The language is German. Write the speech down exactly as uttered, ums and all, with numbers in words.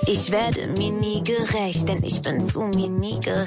Ich werde mir nie gerecht, denn ich bin zu mir nie gerecht.